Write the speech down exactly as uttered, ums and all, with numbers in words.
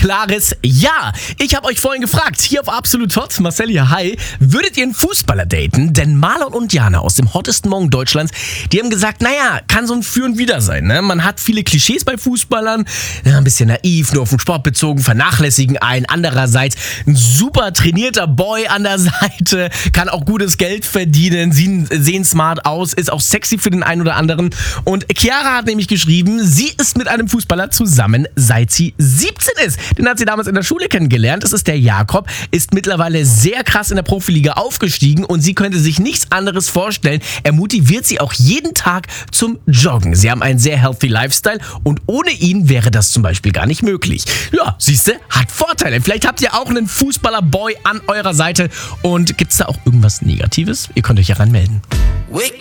klares Ja. Ich habe euch vorhin gefragt, hier auf Absolut Hot, Marcel hier, hi, würdet ihr einen Fußballer daten? Denn Marlon und Jana aus dem hottesten Morgen Deutschlands, die haben gesagt, naja, kann so ein Für und Wider sein. Ne? Man hat viele Klischees bei Fußballern, ja, ein bisschen naiv, nur auf den Sport bezogen, vernachlässigen einen. Andererseits ein super trainierter Boy an der Seite, kann auch gutes Geld verdienen, sehen, sehen smart aus, ist auch sexy für den einen oder anderen. Und Chiara hat nämlich geschrieben, sie ist mit einem Fußballer zusammen, seit sie siebzehn ist. Den hat sie damals in der Schule kennengelernt. Das ist der Jakob, ist mittlerweile sehr krass in der Profiliga aufgestiegen und sie könnte sich nichts anderes vorstellen. Er motiviert sie auch jeden Tag zum Joggen. Sie haben einen sehr healthy Lifestyle und ohne ihn wäre das zum Beispiel gar nicht möglich. Ja, siehste, hat Vorteile. Vielleicht habt ihr auch einen Fußballer-Boy an eurer Seite und gibt's da auch irgendwas Negatives? Ihr könnt euch ja ranmelden.